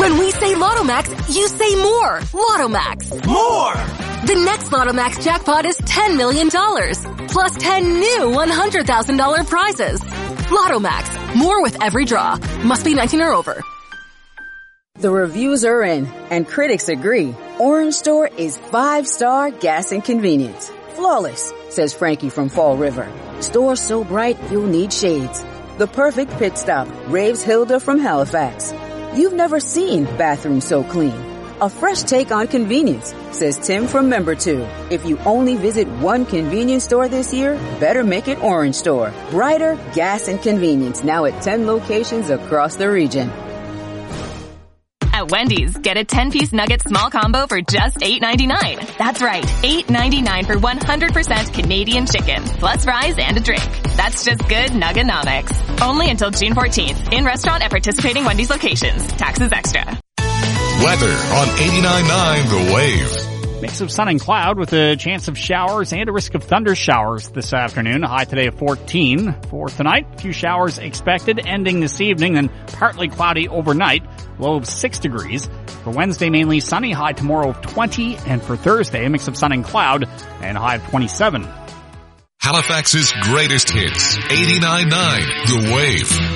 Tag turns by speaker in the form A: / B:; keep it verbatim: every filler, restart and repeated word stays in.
A: When we say Lotto Max, you say more. Lotto Max.
B: More!
A: The next Lotto Max jackpot is ten million dollars. Plus ten new one hundred thousand dollars prizes. Lotto Max. More with every draw. Must be nineteen or over.
C: The reviews are in, and critics agree. Orange Store is five-star gas and convenience. Flawless, says Frankie from Fall River. Store so bright you'll need shades. The perfect pit stop, raves Hilda from Halifax. You've never seen bathrooms so clean. A fresh take on convenience, says Tim from Member two. If you only visit one convenience store this year, better make it Orange Store. Brighter gas and convenience now at ten locations across the region.
D: At Wendy's, get a ten-piece nugget small combo for just eight ninety-nine. That's right, eight ninety-nine for one hundred percent Canadian chicken, plus fries and a drink. That's just good Nugganomics. Only until June fourteenth. In restaurant at participating Wendy's locations. Taxes extra.
E: Weather on eighty-nine point nine The Wave.
F: Mix of sun and cloud with a chance of showers and a risk of thunder showers this afternoon. A high today of fourteen. For tonight, a few showers expected ending this evening and partly cloudy overnight. Low of six degrees. For Wednesday, mainly sunny, high tomorrow of twenty. And for Thursday, a mix of sun and cloud and a high of twenty-seven.
E: Halifax's greatest hits. eighty-nine point nine The Wave.